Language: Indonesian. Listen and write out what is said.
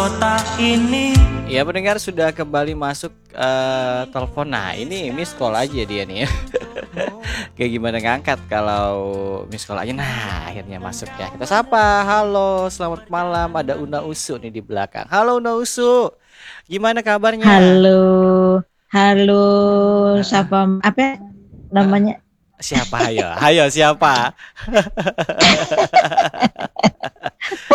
Ya pendengar sudah kembali masuk telepon. Nah ini miss call aja dia nih ya. Kayak gimana ngangkat kalau miss call aja. Nah akhirnya masuk ya. Kita sapa. Halo selamat malam. Ada Una Usu nih di belakang. Halo Una Usu. Gimana kabarnya? Halo, halo, Heeh, siapa apa heeh. namanya? Siapa? Hayo, hayo siapa?